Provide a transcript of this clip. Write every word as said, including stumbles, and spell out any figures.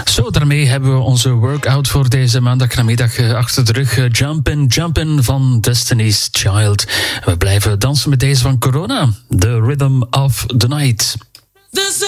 Zo, daarmee hebben we onze workout voor deze maandagnamiddag achter de rug. Jumpin', Jumpin' van Destiny's Child. We blijven dansen met deze van Corona. The Rhythm of the Night.